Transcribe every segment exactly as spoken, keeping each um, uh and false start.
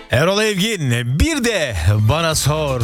Erol Evgin, bir de bana sor.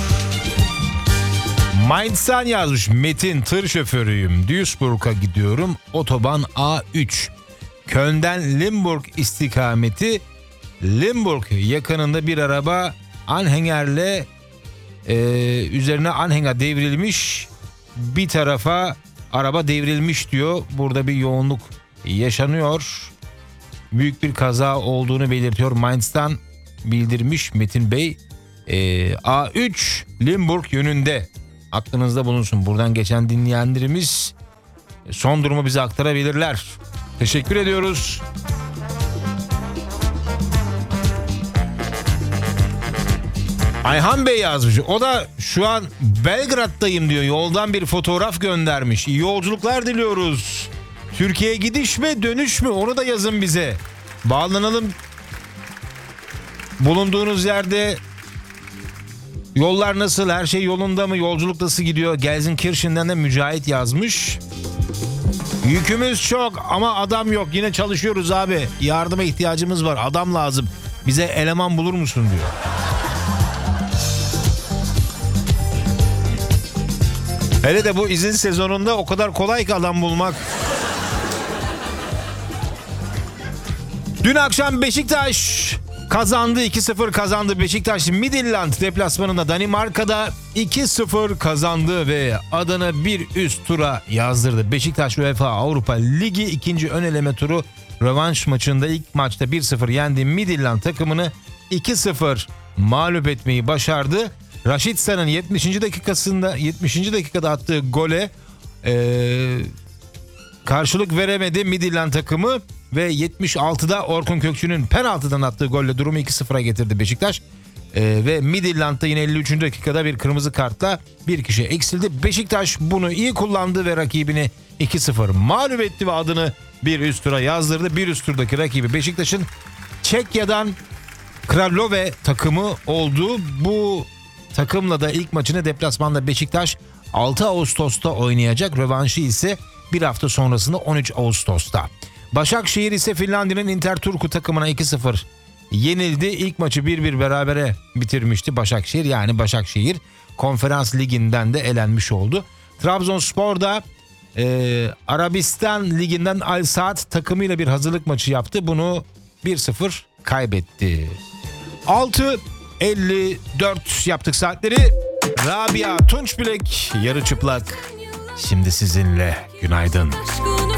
Mainz'dan yazmış Metin, tır şoförüyüm. Duisburg'a gidiyorum. Otoban A üç. Köln'den Limburg istikameti. Limburg yakınında bir araba anhengerle e, üzerine anhenger devrilmiş. Bir tarafa araba devrilmiş diyor. Burada bir yoğunluk yaşanıyor. Büyük bir kaza olduğunu belirtiyor. Mainz'dan bildirmiş Metin Bey. E, A üç Limburg yönünde. Aklınızda bulunsun. Buradan geçen dinleyenlerimiz son durumu bize aktarabilirler. Teşekkür ediyoruz. Ayhan Bey yazmış. O da şu an Belgrad'dayım diyor. Yoldan bir fotoğraf göndermiş. İyi yolculuklar diliyoruz. Türkiye'ye gidiş mi dönüş mü onu da yazın bize. Bağlanalım. Bulunduğunuz yerde yollar nasıl? Her şey yolunda mı? Yolculuk nasıl gidiyor? Gelsenkirchen'den de Mücahit yazmış. Yükümüz çok ama adam yok. Yine çalışıyoruz abi. Yardıma ihtiyacımız var. Adam lazım. Bize eleman bulur musun diyor. Hele de bu izin sezonunda o kadar kolay ki adam bulmak. Dün akşam Beşiktaş kazandı. iki sıfır kazandı. Beşiktaş Midtjylland deplasmanında Danimarka'da iki sıfır kazandı ve adını bir üst tura yazdırdı. Beşiktaş UEFA Avrupa Ligi ikinci ön eleme turu rövanş maçında ilk maçta bir sıfır yendi Midtjylland takımını iki sıfır mağlup etmeyi başardı. Raşitsa'nın yetmişinci dakikasında yetmişinci dakikada attığı gole ee, karşılık veremedi Midtjylland takımı ve yetmiş altıda Orkun Kökçü'nün penaltıdan attığı golle durumu iki sıfıra getirdi Beşiktaş. Ee, ve Midtjylland'da yine elli üçüncü dakikada bir kırmızı kartla bir kişi eksildi. Beşiktaş bunu iyi kullandı ve rakibini iki sıfır mağlup etti ve adını bir üst tura yazdırdı. Bir üst turdaki rakibi Beşiktaş'ın Çekya'dan Kralove takımı oldu. Bu takımla da ilk maçını deplasmanda Beşiktaş altı Ağustos'ta oynayacak. Rövanşı ise bir hafta sonrasında on üç Ağustos'ta. Başakşehir ise Finlandiya'nın Interturku takımına iki sıfır yenildi. İlk maçı bir bir berabere bitirmişti Başakşehir. Yani Başakşehir Konferans Ligi'nden de elenmiş oldu. Trabzonspor da e, Arabistan Ligi'nden Al Saad takımıyla bir hazırlık maçı yaptı. Bunu bir sıfır kaybetti. altı elli dört yaptık saatleri. Rabia Tunçbilek yarı çıplak. Şimdi sizinle günaydın.